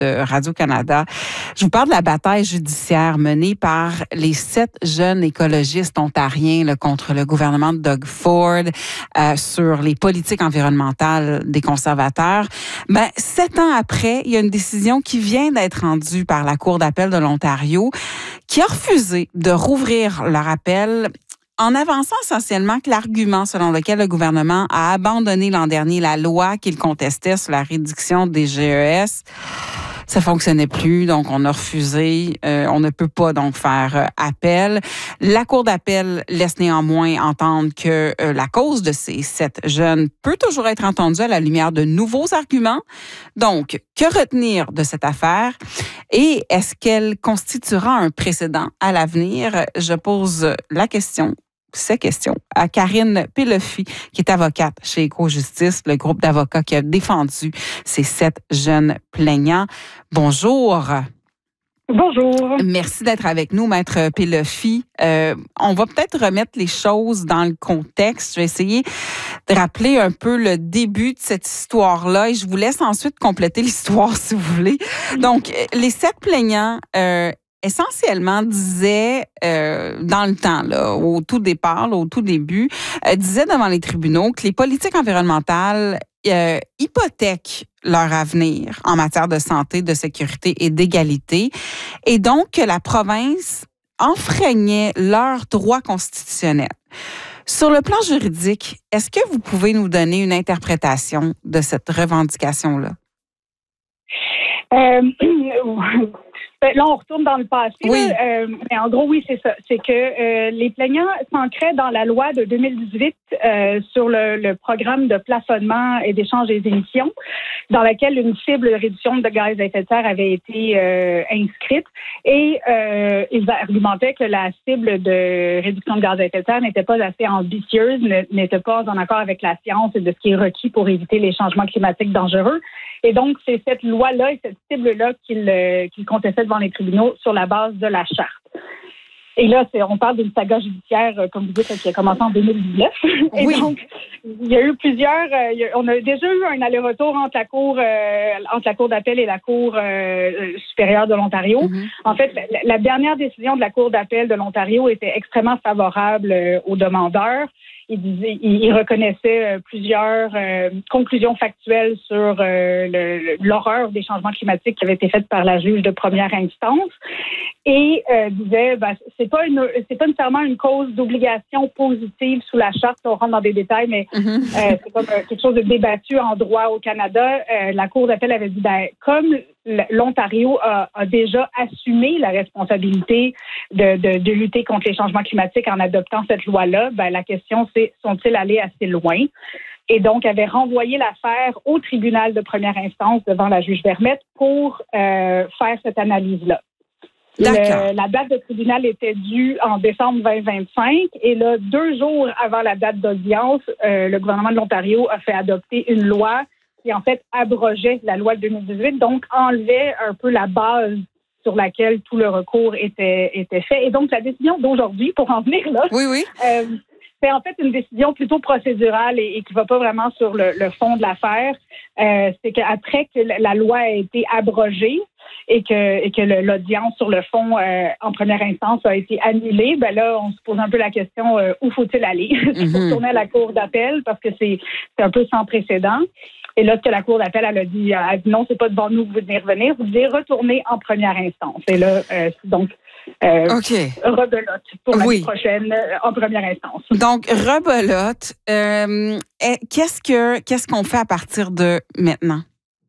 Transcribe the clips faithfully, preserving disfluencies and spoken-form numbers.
de Radio-Canada. Je vous parle de la bataille judiciaire menée par les sept jeunes écologistes ontariens là, contre le gouvernement de Doug Ford euh, sur les politiques environnementales des conservateurs. Ben, sept ans après, il y a une décision qui vient d'être rendue par la Cour d'appel de l'Ontario qui a refusé de rouvrir leur appel en avançant essentiellement que l'argument selon lequel le gouvernement a abandonné l'an dernier la loi qu'il contestait sur la réduction des G E S, ça fonctionnait plus, donc on a refusé. Euh, on ne peut pas donc faire euh, appel. La Cour d'appel laisse néanmoins entendre que euh, la cause de ces sept jeunes peut toujours être entendue à la lumière de nouveaux arguments. Donc, que retenir de cette affaire? Et est-ce qu'elle constituera un précédent à l'avenir? Je pose la question ces questions à Karine Peloffy, qui est avocate chez Éco-Justice, le groupe d'avocats qui a défendu ces sept jeunes plaignants. Bonjour. Bonjour. Merci d'être avec nous, Maître Peloffy. Euh, on va peut-être remettre les choses dans le contexte. Je vais essayer de rappeler un peu le début de cette histoire-là et je vous laisse ensuite compléter l'histoire si vous voulez. Donc, les sept plaignants euh, essentiellement disait euh, dans le temps, là, au tout départ, là, au tout début, euh, disait devant les tribunaux que les politiques environnementales euh, hypothèquent leur avenir en matière de santé, de sécurité et d'égalité, et donc que la province enfreignait leurs droits constitutionnels. Sur le plan juridique, est-ce que vous pouvez nous donner une interprétation de cette revendication-là? Euh, Là, on retourne dans le passé. Oui. Là, euh, mais en gros, oui, c'est ça. C'est que euh, les plaignants s'ancraient dans la loi de deux mille dix-huit euh, sur le, le programme de plafonnement et d'échange des émissions, dans laquelle une cible de réduction de gaz à effet de serre avait été euh, inscrite. Et euh, ils argumentaient que la cible de réduction de gaz à effet de serre n'était pas assez ambitieuse, n'était pas en accord avec la science et de ce qui est requis pour éviter les changements climatiques dangereux. Et donc, c'est cette loi-là et cette cible-là qu'ils euh, qu'ils contestaient devant les tribunaux sur la base de la charte. Et là, c'est, on parle d'une saga judiciaire, euh, comme vous dites, qui a commencé en deux mille dix-neuf. Et oui. donc, il y a eu plusieurs... Euh, y a, on a déjà eu un aller-retour entre la Cour euh, entre la Cour d'appel et la Cour euh, supérieure de l'Ontario. Mm-hmm. En fait, la, la dernière décision de la Cour d'appel de l'Ontario était extrêmement favorable euh, aux demandeurs. Il, disait, il, il reconnaissait euh, plusieurs euh, conclusions factuelles sur euh, le, l'horreur des changements climatiques qui avaient été faites par la juge de première instance et euh, disait ben, c'est pas une c'est pas nécessairement une cause d'obligation positive sous la charte. On rentre dans des détails, mais mm-hmm. euh, c'est comme euh, quelque chose de débattu en droit au Canada. Euh, la Cour d'appel avait dit ben comme l'Ontario a, a déjà assumé la responsabilité de, de, de lutter contre les changements climatiques en adoptant cette loi-là, ben, la question c'est sont-ils allés assez loin? Et donc, avait renvoyé l'affaire au tribunal de première instance devant la juge Vermette pour euh, faire cette analyse-là. Le, la date de tribunal était due en décembre vingt vingt-cinq et là, deux jours avant la date d'audience, euh, le gouvernement de l'Ontario a fait adopter une loi qui, en fait, abrogeait la loi de deux mille dix-huit, donc enlevait un peu la base sur laquelle tout le recours était, était fait. Et donc, la décision d'aujourd'hui, pour en venir là, oui, oui. Euh, c'est en fait une décision plutôt procédurale et, et qui ne va pas vraiment sur le, le fond de l'affaire. Euh, c'est qu'après que la loi a été abrogée et que, et que le, l'audience sur le fond euh, en première instance a été annulée, ben là, on se pose un peu la question euh, où faut-il aller? Est-ce qu'il faut retourner à la Cour d'appel parce que c'est, c'est un peu sans précédent? Et là, ce que la Cour d'appel, elle a dit, elle a dit non, c'est pas devant nous que vous devez revenir, vous devez retourner en première instance. Et là, euh, donc, euh, okay. rebelote pour l'année oui. prochaine euh, en première instance. Donc, rebelote. Euh, qu'est-ce que qu'est-ce qu'on fait à partir de maintenant?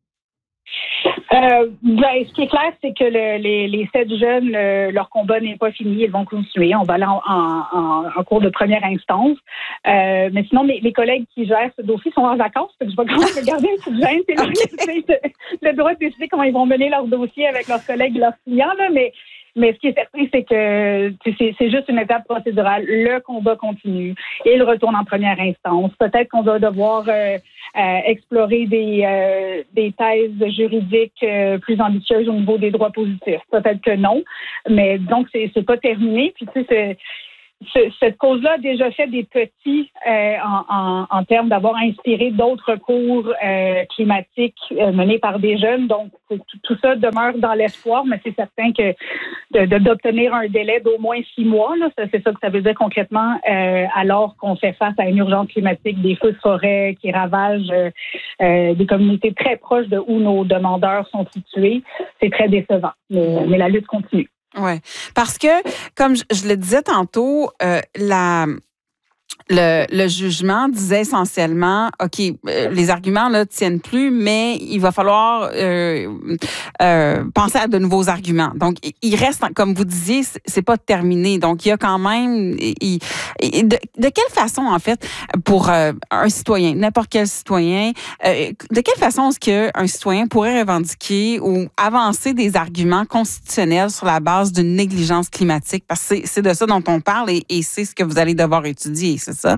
Euh, ben, ce qui est clair, c'est que le, les, les sept jeunes, euh, leur combat n'est pas fini, ils vont continuer. On va aller en, en, en cours de première instance. Euh, mais sinon, mes, mes collègues qui gèrent ce dossier sont en vacances, donc je vais quand même garder une petite gêne. C'est okay. le, le droit de décider comment ils vont mener leur dossier avec leurs collègues et leurs clients, là, mais Mais ce qui est certain, c'est que c'est, c'est juste une étape procédurale. Le combat continue. Et il retourne en première instance. Peut-être qu'on va devoir euh, euh, explorer des, euh, des thèses juridiques euh, plus ambitieuses au niveau des droits positifs. Peut-être que non. Mais donc, c'est, c'est pas terminé. Puis, tu sais, c'est... cette cause-là a déjà fait des petits euh, en, en, en termes d'avoir inspiré d'autres cours euh, climatiques euh, menés par des jeunes. Donc, tout, tout ça demeure dans l'espoir, mais c'est certain que de, de, d'obtenir un délai d'au moins six mois, là, ça, c'est ça que ça veut dire concrètement, euh, alors qu'on fait face à une urgence climatique, des feux de forêt qui ravagent euh, euh, des communautés très proches de où nos demandeurs sont situés. C'est très décevant, mais, mais la lutte continue. Oui, parce que, comme je, je le disais tantôt, euh, la... Le, le jugement disait essentiellement, OK, euh, les arguments là tiennent plus, mais il va falloir euh, euh, penser à de nouveaux arguments. Donc, il reste, comme vous disiez, c'est pas terminé. Donc, il y a quand même... Il, il, de, de quelle façon, en fait, pour euh, un citoyen, n'importe quel citoyen, euh, de quelle façon est-ce qu'un citoyen pourrait revendiquer ou avancer des arguments constitutionnels sur la base d'une négligence climatique? Parce que c'est, c'est de ça dont on parle et, et c'est ce que vous allez devoir étudier, c'est ça?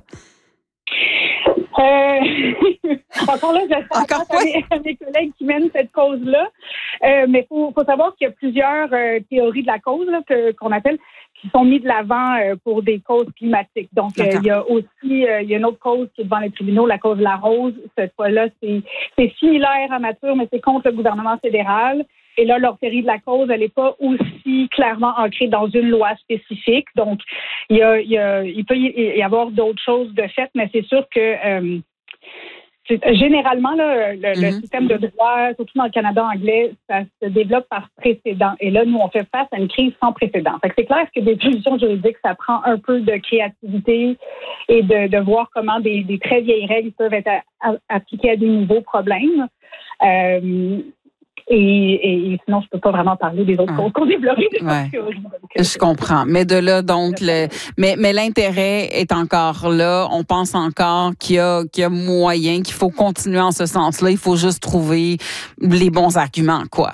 Euh, encore là, je encore à mes, à mes collègues qui mènent cette cause-là. Euh, mais il faut, faut savoir qu'il y a plusieurs euh, théories de la cause là, que, qu'on appelle qui sont mises de l'avant euh, pour des causes climatiques. Donc, euh, il y a aussi euh, il y a une autre cause qui est devant les tribunaux, la cause La Rose. Cette fois-là, c'est, c'est similaire à nature, mais c'est contre le gouvernement fédéral. Et là, leur théorie de la cause, elle n'est pas aussi clairement ancrée dans une loi spécifique. Donc, il y a, il y a, il peut y avoir d'autres choses de fait, mais c'est sûr que euh, c'est, généralement, là, le, mm-hmm. le système de droit, surtout dans le Canada anglais, ça se développe par précédent. Et là, nous, on fait face à une crise sans précédent. Fait que c'est clair que des solutions juridiques, ça prend un peu de créativité et de, de voir comment des, des très vieilles règles peuvent être à, à, appliquées à des nouveaux problèmes. Euh, Et, et, et sinon, je peux pas vraiment parler des autres ah. causes qu'on développe. Ouais. Je comprends. Mais de là, donc, le, mais, mais l'intérêt est encore là. On pense encore qu'il y a, qu'il y a moyen, qu'il faut continuer en ce sens-là. Il faut juste trouver les bons arguments, quoi.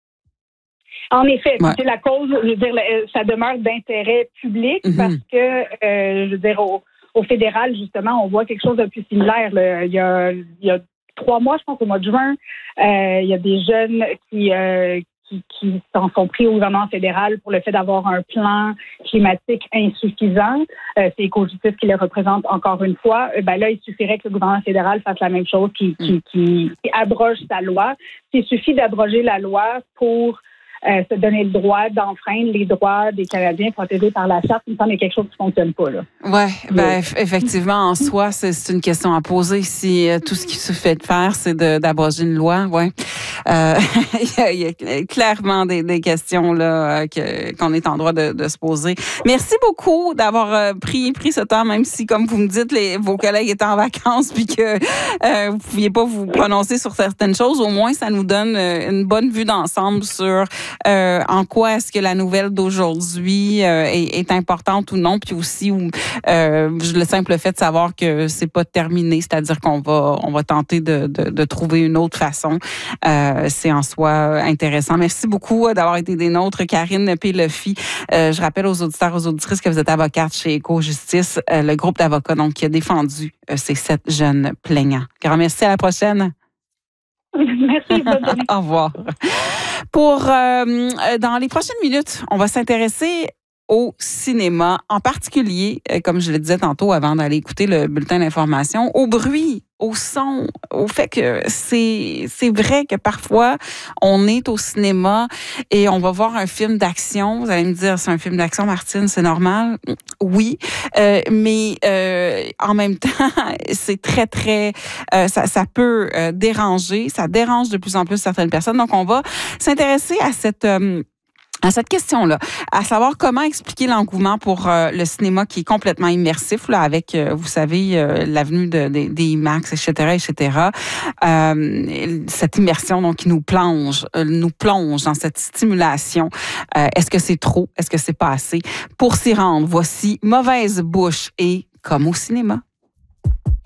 En effet, ouais. c'est la cause, je veux dire, ça demeure d'intérêt public mm-hmm. parce que, euh, je veux dire, au, au fédéral, justement, on voit quelque chose de plus similaire. Là. Il y a, il y a trois mois, je pense, au mois de juin, euh, il y a des jeunes qui, euh, qui, qui s'en sont pris au gouvernement fédéral pour le fait d'avoir un plan climatique insuffisant. Euh, c'est Écojustice qui les représente encore une fois. Euh, ben là, il suffirait que le gouvernement fédéral fasse la même chose, qui, qui, qui, qui abroge sa loi. Il suffit d'abroger la loi pour Euh, se donner le droit d'enfreindre les droits des Canadiens protégés par la Charte. Il me semble qu'il y a quelque chose qui ne fonctionne pas, là. Oui, ben, effectivement, en soi, c'est, c'est une question à poser. Si euh, tout ce qui se fait de faire, c'est de, d'abroger une loi, ouais. Euh, il, y a, il y a clairement des, des questions là que, qu'on est en droit de, de se poser. Merci beaucoup d'avoir euh, pris, pris ce temps, même si, comme vous me dites, les, vos collègues étaient en vacances puis que euh, vous ne pouviez pas vous prononcer sur certaines choses. Au moins, ça nous donne une bonne vue d'ensemble sur Euh, en quoi est-ce que la nouvelle d'aujourd'hui euh, est, est importante ou non, puis aussi où, euh, le simple fait de savoir que c'est pas terminé, c'est-à-dire qu'on va on va tenter de, de, de trouver une autre façon, euh, c'est en soi intéressant. Merci beaucoup d'avoir été des nôtres, Karine Péloffy. Euh, je rappelle aux auditeurs, aux auditrices que vous êtes avocate chez Écojustice, euh, le groupe d'avocats donc qui a défendu euh, ces sept jeunes plaignants. Grand merci, à la prochaine. Merci, bonne journée. Au revoir. Pour, euh, dans les prochaines minutes, on va s'intéresser au cinéma, en particulier, comme je le disais tantôt avant d'aller écouter le bulletin d'information, au bruit, au son, au fait que c'est c'est vrai que parfois, on est au cinéma et on va voir un film d'action. Vous allez me dire, c'est un film d'action, Martine, c'est normal? Oui, euh, mais euh, en même temps, c'est très, très... Euh, ça, ça peut euh, déranger, ça dérange de plus en plus certaines personnes. Donc, on va s'intéresser à cette... Euh, à cette question-là, à savoir comment expliquer l'engouement pour euh, le cinéma qui est complètement immersif, là, avec, euh, vous savez, euh, l'avenue de, de, des IMAX, et cetera, et cetera. Euh, cette immersion, donc, qui nous plonge, euh, nous plonge dans cette stimulation. Euh, est-ce que c'est trop? Est-ce que c'est pas assez? Pour s'y rendre, voici Mauvaise bouche et Comme au cinéma.